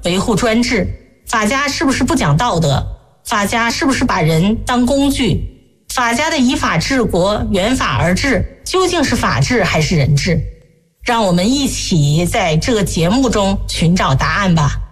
维护专制？法家是不是不讲道德？法家是不是把人当工具？法家的以法治国，原法而治，究竟是法治还是人治？让我们一起在这个节目中寻找答案吧。